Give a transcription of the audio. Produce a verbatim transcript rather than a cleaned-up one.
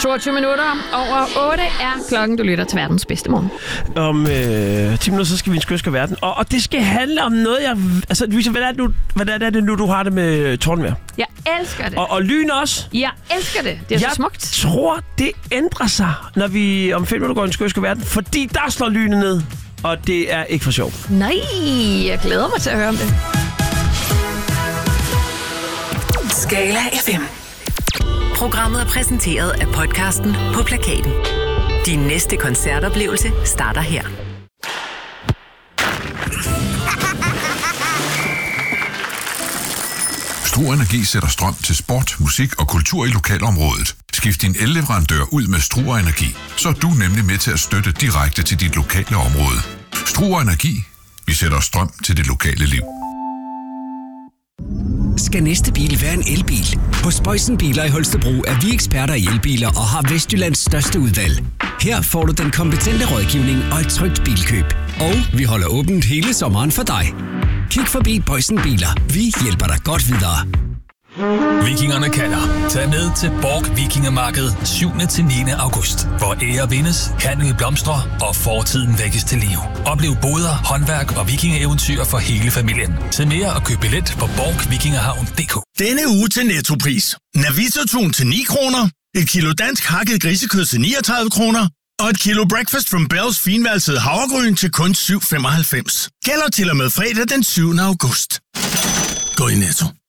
toogtyve minutter over otte er klokken. Du lytter til verdens bedste morgen. Om øh, ti minutter, så skal vi en skønske verden. Og, og det skal handle om noget, jeg... Altså, Louise, hvad er det nu, hvad er det nu, du har det med tordenvejr? Jeg elsker det. Og, og lyn også? Jeg elsker det. Det er jeg så smukt. Jeg tror, det ændrer sig, når vi om fem minutter går i en skønske verden. Fordi der slår lynet ned. Og det er ikke for sjov. Nej, jeg glæder mig til at høre om det. Skala F M. Programmet er præsenteret af podcasten På Plakaten. Din næste koncertoplevelse starter her. Struer Energi sætter strøm til sport, musik og kultur i lokalområdet. Skift din elleverandør ud med Struer Energi, så er du nemlig med til at støtte direkte til dit lokale område. Struer Energi. Vi sætter strøm til det lokale liv. Skal næste bil være en elbil? Hos Boysen Biler i Holstebro er vi eksperter i elbiler og har Vestjyllands største udvalg. Her får du den kompetente rådgivning og et trygt bilkøb. Og vi holder åbent hele sommeren for dig. Kig forbi Boysen Biler. Vi hjælper dig godt videre. Vikingerne kalder. Tag med til Borg Vikingemarked syvende til niende august, hvor ære vindes, handel blomstrer og fortiden vækkes til liv. Oplev boder, håndværk og vikingeeventyr for hele familien. Se mere og køb billet på borg vikingehavn punktum d k. Denne uge til Nettopris. Navito-tun til ni kroner, et kilo dansk hakket grisekød til niogtredive kroner og et kilo Breakfast from Bells finvalsede havregryn til kun syv komma femoghalvfems. Gælder til og med fredag den syvende august. Gå i Netto.